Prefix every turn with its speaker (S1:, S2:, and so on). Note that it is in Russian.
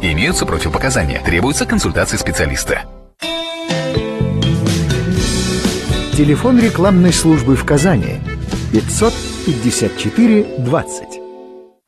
S1: Имеются противопоказания. Требуется консультация специалиста.
S2: Телефон рекламной службы в Казани 554 20.